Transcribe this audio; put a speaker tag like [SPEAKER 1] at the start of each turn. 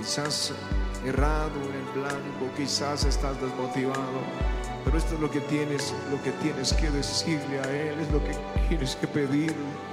[SPEAKER 1] quizás errado en el blanco, quizás estás desmotivado, pero esto es lo que tienes que decirle a Él, es lo que tienes que pedirle.